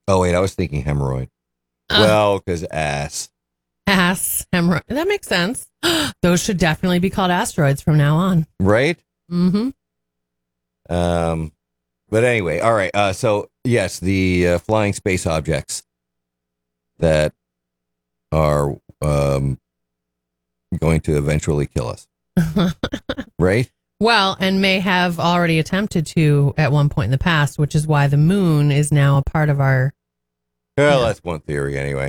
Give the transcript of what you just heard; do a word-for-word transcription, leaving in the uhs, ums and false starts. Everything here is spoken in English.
Oh, wait, I was thinking hemorrhoid. Uh, Well, because ass. ass hemorrhoid. That makes sense. Those should definitely be called asteroids from now on. Right? Mm-hmm. Um, but anyway, all right. Uh, so, yes, the uh, flying space objects that are um, going to eventually kill us. Right? Well, and may have already attempted to at one point in the past, which is why the moon is now a part of our Well, Yeah. that's one theory anyway.